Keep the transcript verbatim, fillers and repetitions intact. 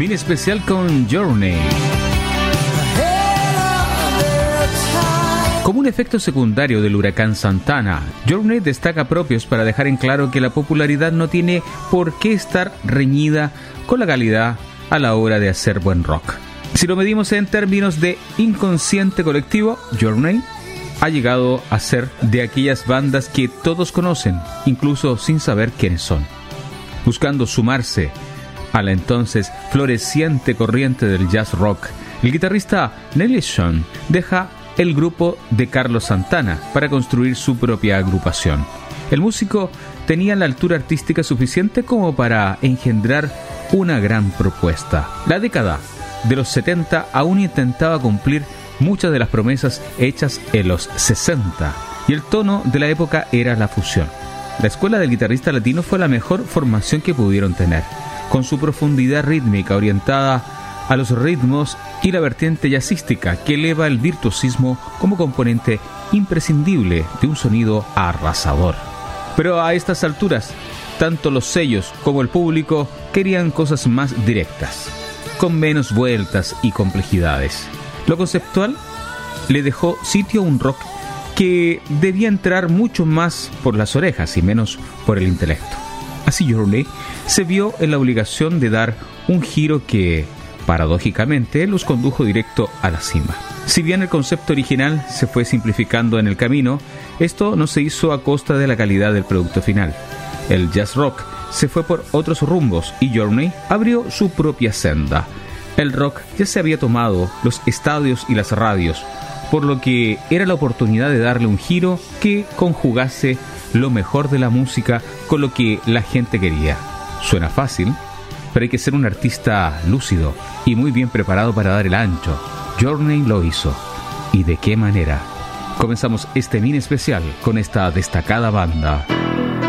Mini especial con Journey. Como un efecto secundario del huracán Santana, Journey destaca propios para dejar en claro que la popularidad no tiene por qué estar reñida con la calidad a la hora de hacer buen rock. Si lo medimos en términos de inconsciente colectivo, Journey ha llegado a ser de aquellas bandas que todos conocen, incluso sin saber quiénes son. Buscando sumarse a la entonces floreciente corriente del jazz rock, el guitarrista Neil Schon deja el grupo de Carlos Santana para construir su propia agrupación. El músico tenía la altura artística suficiente como para engendrar una gran propuesta. La década de los setenta aún intentaba cumplir muchas de las promesas hechas en los sesenta, y el tono de la época era la fusión. La escuela del guitarrista latino fue la mejor formación que pudieron tener, con su profundidad rítmica orientada a los ritmos y la vertiente jazzística que eleva el virtuosismo como componente imprescindible de un sonido arrasador. Pero a estas alturas, tanto los sellos como el público querían cosas más directas, con menos vueltas y complejidades. Lo conceptual le dejó sitio a un rock que debía entrar mucho más por las orejas y menos por el intelecto. Así Journey se vio en la obligación de dar un giro que, paradójicamente, los condujo directo a la cima. Si bien el concepto original se fue simplificando en el camino, esto no se hizo a costa de la calidad del producto final. El jazz rock se fue por otros rumbos y Journey abrió su propia senda. El rock ya se había tomado los estadios y las radios, por lo que era la oportunidad de darle un giro que conjugase lo mejor de la música con lo que la gente quería. Suena fácil, pero hay que ser un artista lúcido y muy bien preparado para dar el ancho. Journey lo hizo. ¿Y de qué manera? Comenzamos este mini especial con esta destacada banda.